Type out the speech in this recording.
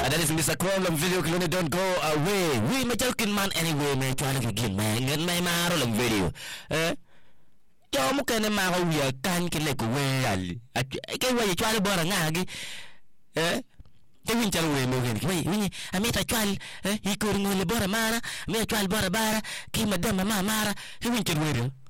That is Mr. Problem video clone don't go away. We me joking man anyway man trying to get man ngen may maro lang video. Cho mo kene ma ko wiya kan ke le ko we ali. Ke we try bora ngagi. Ke win chal we mo gen. We amita twal i ko ngole bora mara, me twal bora bara, ki madam mama mara. Ke win chal we